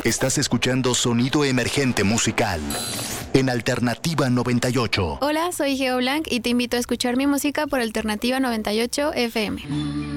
Estás escuchando Sonido Emergente Musical en Alternativa 98. Hola, soy Geo Blanc y te invito a escuchar mi música por Alternativa 98 FM.